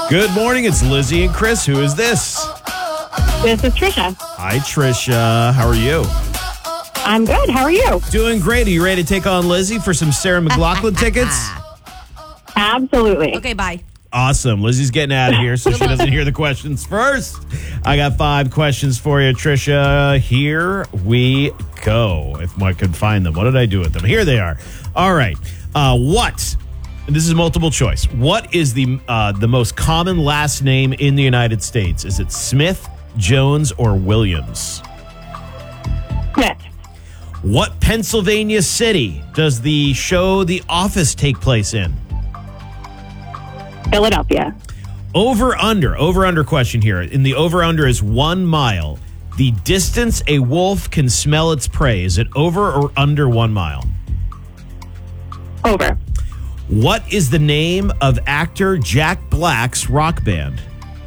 Good morning. It's Lizzie and Chris. Who is this? This is Trisha. Hi, Trisha. How are you? I'm good. How are you? Doing great. Are you ready to take on Lizzie for some Sarah McLachlan tickets? Absolutely. Okay, bye. Awesome. Lizzie's getting out of here so she doesn't hear the questions first. I got 5 questions for you, Trisha. Here we go. If I could find them. What did I do with them? Here they are. All right. And this is multiple choice. What is the most common last name in the United States? Is it Smith, Jones, or Williams? Smith. What Pennsylvania city does the show The Office take place in? Philadelphia. Over-under question here. In the over-under is 1 mile. The distance a wolf can smell its prey. Is it over or under 1 mile? Over. What is the name of actor Jack Black's rock band?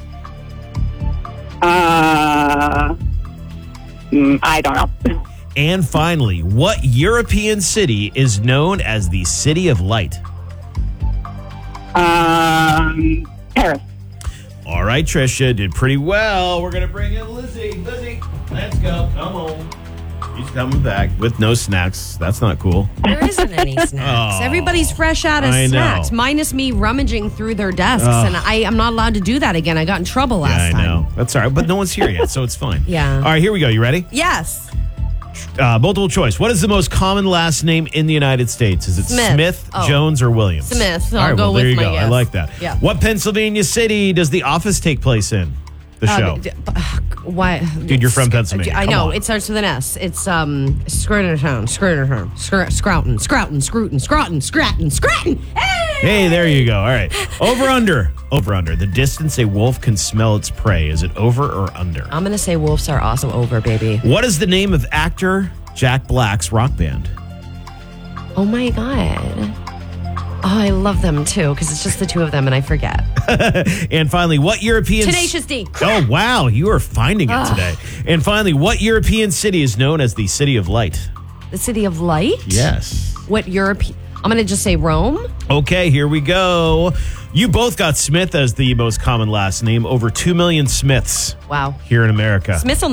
I don't know. And finally, what European city is known as the City of Light? Paris. All right, Trisha, did pretty well. We're going to bring in Lizzie. Lizzie, let's go. Come on. She's coming back with no snacks. That's not cool. There isn't any snacks. Oh, Everybody's fresh out of I know. snacks, minus me rummaging through their desks, and I'm not allowed to do that again. I got in trouble last time. I know. That's all right, but no one's here yet, so it's fine. Yeah. All right, here we go. You ready? Yes. Multiple choice. What is the most common last name in the United States? Is it Smith, Jones, or Williams? Smith. All I'll right, go there with you my go. guess. I like that. Yeah. What Pennsylvania city does The Office take place in? The show. Why? Dude, you're from Pennsylvania. I Come know. on. It starts with an S. It's Scranton, Scranton. Hey, there you go. All right. Over, under. The distance a wolf can smell its prey. Is it over or under? I'm going to say wolves are also over, baby. What is the name of actor Jack Black's rock band? Oh, my God. Oh, I love them, too, because it's just the two of them, and I forget. And finally, what European... Tenacious D. Oh, wow. You are finding it today. And finally, what European city is known as the City of Light? The City of Light? Yes. What European... I'm going to just say Rome. Okay, here we go. You both got Smith as the most common last name. Over 2 million Smiths Wow. here in America. Smiths will